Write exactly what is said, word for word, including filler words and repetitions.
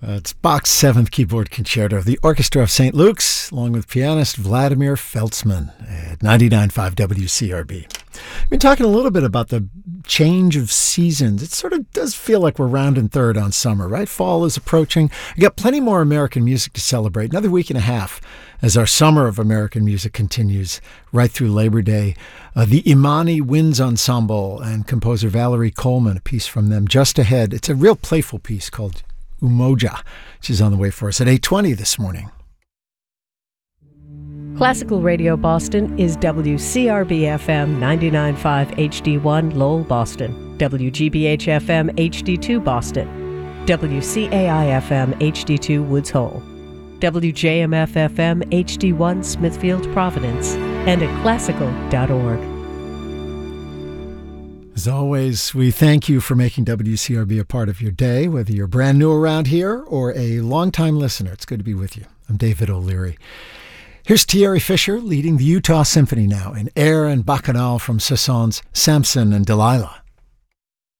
Uh, it's Bach's Seventh Keyboard Concerto of the Orchestra of Saint Luke's, along with pianist Vladimir Feltzman at ninety-nine point five W C R B. We've been talking a little bit about the change of seasons. It sort of does feel like we're rounding third on summer, right? Fall is approaching. We've got plenty more American music to celebrate. Another week and a half as our summer of American music continues right through Labor Day. Uh, the Imani Winds Ensemble and composer Valerie Coleman, a piece from them just ahead. It's a real playful piece called Umoja, which is on the way for us at eight twenty this morning. Classical Radio Boston is W C R B F M ninety-nine point five H D one Lowell, Boston, W G B H F M H D two Boston, W C A I F M H D two Woods Hole, W J M F F M H D one Smithfield, Providence, and at classical dot org. As always, we thank you for making W C R B a part of your day, whether you're brand new around here or a longtime listener. It's good to be with you. I'm David O'Leary. Here's Thierry Fisher leading the Utah Symphony now in Air and Bacchanal from Sasson's Samson and Delilah.